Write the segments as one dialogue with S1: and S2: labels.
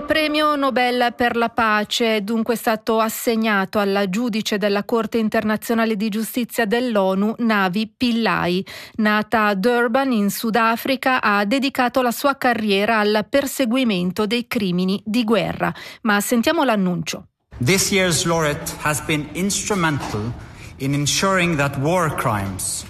S1: premio Nobel per la pace è dunque stato assegnato alla giudice della Corte internazionale di giustizia dell'ONU, Navi Pillay. Nata a Durban, in Sudafrica, ha dedicato la sua carriera al perseguimento dei crimini di guerra. Ma sentiamo l'annuncio.
S2: This year's laureate has been instrumental in ensuring that war crimes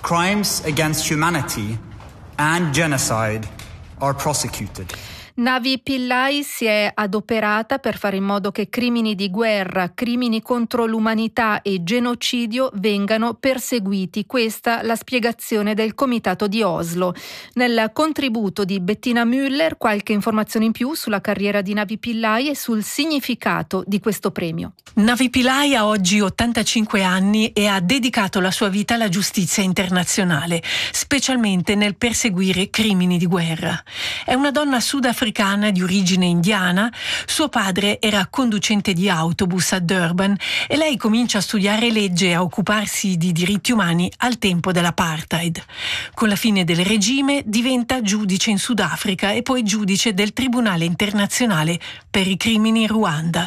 S2: against humanity and genocide are prosecuted.
S1: Navi Pillay si è adoperata per fare in modo che crimini di guerra, crimini contro l'umanità e genocidio vengano perseguiti. Questa la spiegazione del Comitato di Oslo. Nel contributo di Bettina Müller qualche informazione in più sulla carriera di Navi Pillay e sul significato di questo premio.
S3: Navi Pillay ha oggi 85 anni e ha dedicato la sua vita alla giustizia internazionale, specialmente nel perseguire crimini di guerra. È una donna sudafricana di origine indiana. Suo padre era conducente di autobus a Durban e lei comincia a studiare legge e a occuparsi di diritti umani al tempo dell'apartheid. Con la fine del regime diventa giudice in Sudafrica e poi giudice del Tribunale internazionale per i crimini in Ruanda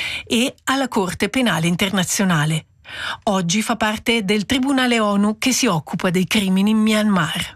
S3: e alla Corte Penale Internazionale. Oggi fa parte del Tribunale ONU che si occupa dei crimini in Myanmar.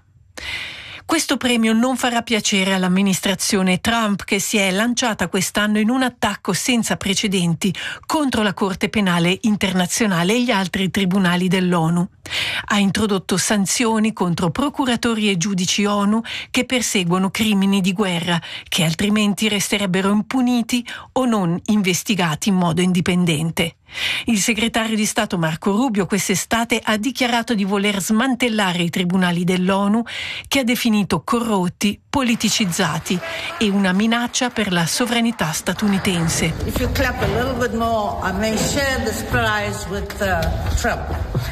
S3: Questo premio non farà piacere all'amministrazione Trump, che si è lanciata quest'anno in un attacco senza precedenti contro la Corte Penale Internazionale e gli altri tribunali dell'ONU. Ha introdotto sanzioni contro procuratori e giudici ONU che perseguono crimini di guerra, che altrimenti resterebbero impuniti o non investigati in modo indipendente. Il segretario di Stato Marco Rubio quest'estate ha dichiarato di voler smantellare i tribunali dell'ONU, che ha definito corrotti, politicizzati e una minaccia per la sovranità statunitense.
S4: If you clap a little bit more, I may share this prize with Trump.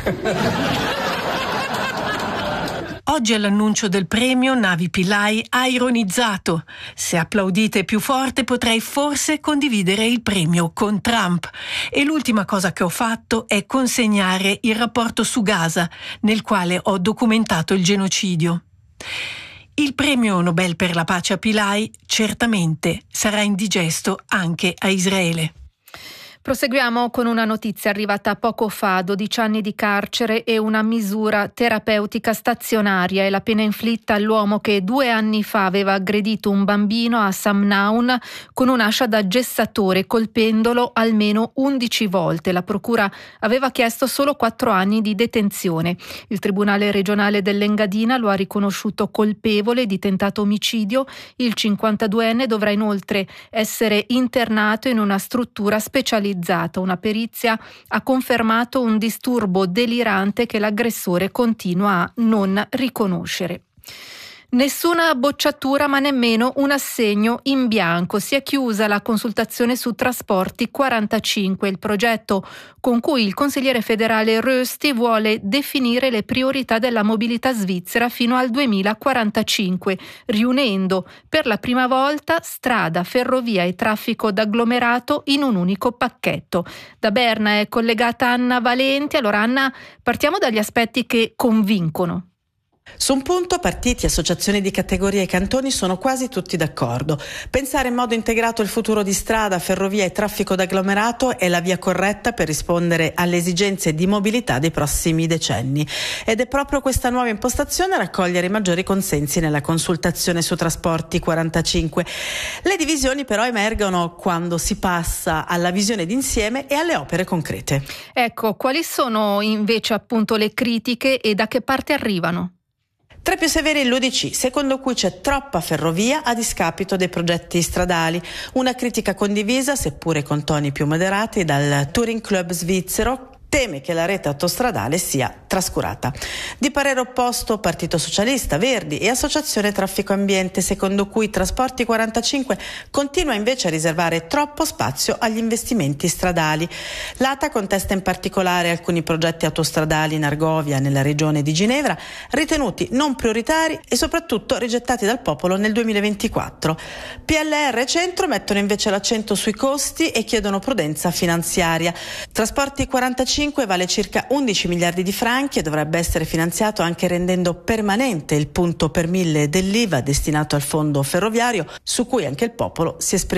S3: Oggi all'annuncio del premio Navi Pillay ha ironizzato: se applaudite più forte potrei forse condividere il premio con Trump, e l'ultima cosa che ho fatto è consegnare il rapporto su Gaza, nel quale ho documentato il genocidio. Il premio Nobel per la pace a Pillay certamente sarà indigesto anche a Israele.
S1: Proseguiamo con una notizia arrivata poco fa: 12 anni di carcere e una misura terapeutica stazionaria è la pena inflitta all'uomo che 2 anni fa aveva aggredito un bambino a Samnaun con un'ascia da gessatore, colpendolo almeno 11 volte. La procura aveva chiesto solo 4 anni di detenzione. Il Tribunale regionale dell'Engadina lo ha riconosciuto colpevole di tentato omicidio. Il 52enne dovrà inoltre essere internato in una struttura specializzata. Una perizia ha confermato un disturbo delirante che l'aggressore continua a non riconoscere. Nessuna bocciatura, ma nemmeno un assegno in bianco. Si è chiusa la consultazione su Trasporti 45, il progetto con cui il consigliere federale Rösti vuole definire le priorità della mobilità svizzera fino al 2045, riunendo per la prima volta strada, ferrovia e traffico d'agglomerato in un unico pacchetto. Da Berna è collegata Anna Valenti. Allora Anna, partiamo dagli aspetti che convincono.
S5: Su un punto partiti, associazioni di categoria e cantoni sono quasi tutti d'accordo. Pensare in modo integrato il futuro di strada, ferrovia e traffico d'agglomerato è la via corretta per rispondere alle esigenze di mobilità dei prossimi decenni. Ed è proprio questa nuova impostazione a raccogliere i maggiori consensi nella consultazione su Trasporti 45. Le divisioni però emergono quando si passa alla visione d'insieme e alle opere concrete.
S1: Ecco, quali sono invece appunto le critiche e da che parte arrivano?
S5: Tra i più severi l'UDC, secondo cui c'è troppa ferrovia a discapito dei progetti stradali. Una critica condivisa, seppure con toni più moderati, dal Touring Club svizzero, teme che la rete autostradale sia trascurata. Di parere opposto Partito Socialista, Verdi e Associazione Traffico Ambiente, secondo cui Trasporti 45 continua invece a riservare troppo spazio agli investimenti stradali. L'ATA contesta in particolare alcuni progetti autostradali in Argovia, nella regione di Ginevra, ritenuti non prioritari e soprattutto rigettati dal popolo nel 2024. PLR e Centro mettono invece l'accento sui costi e chiedono prudenza finanziaria. Trasporti 45 vale circa 11 miliardi di franchi e dovrebbe essere finanziato anche rendendo permanente il punto per 1000 dell'IVA destinato al fondo ferroviario, su cui anche il popolo si esprime.